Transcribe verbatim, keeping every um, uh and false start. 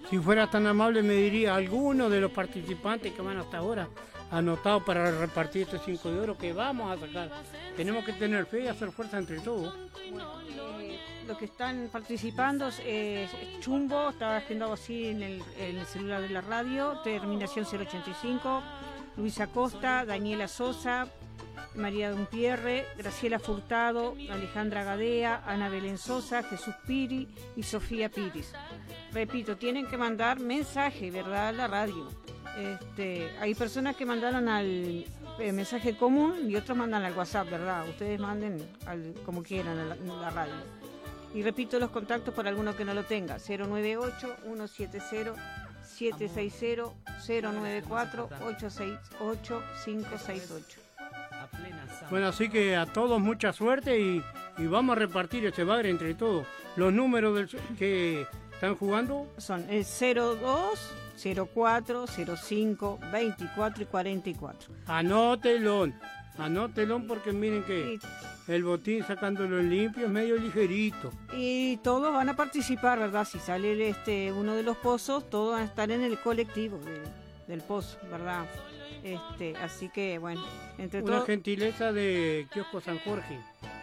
Si fuera tan amable me diría alguno de los participantes que van hasta ahora anotados para repartir estos cinco de oro que vamos a sacar. Tenemos que tener fe y hacer fuerza entre todos. Bueno, eh, los que están participando es Chumbo, está agendado así en el, en el celular de la radio, terminación cero ochenta y cinco, Luisa Costa, Daniela Sosa, María Dumpierre, Graciela Furtado, Alejandra Gadea, Ana Belén Sosa, Jesús Piri y Sofía Piris. Repito, tienen que mandar mensaje, ¿verdad?, a la radio. Este, hay personas que mandaron al eh, mensaje común y otros mandan al WhatsApp, ¿verdad? Ustedes manden al, como quieran a la, a la radio. Y repito los contactos por alguno que no lo tenga: cero nueve ocho, uno siete cero, siete seis cero, cero nueve cuatro, ocho seis ocho, cinco seis ocho. Bueno, así que a todos mucha suerte y, y vamos a repartir este bagre entre todos. Los números del, que están jugando son el cero dos, cero cuatro, cero cinco, veinticuatro y cuarenta y cuatro. Anótelo, anótelo porque miren que Y, el botín sacándolo en limpio es medio ligerito. y todos van a participar, ¿verdad? Si sale este uno de los pozos, todos van a estar en el colectivo de, del pozo, ¿verdad? Este, así que bueno, entre Una todos. gentileza de Kiosco San Jorge.